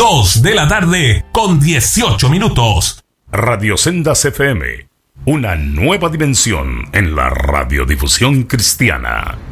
2 de la tarde con 18 minutos. Radio Sendas FM, una nueva dimensión en la radiodifusión cristiana.